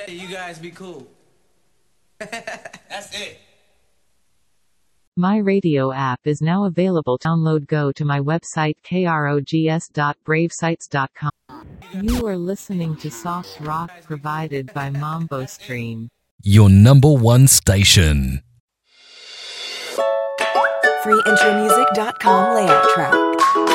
Hey, you guys be cool. That's it. My radio app is now available. Download. Go to my website krogs.bravesites.com. You are listening to soft rock provided by Mambo Stream. Your number one station. freeintromusic.com layout track.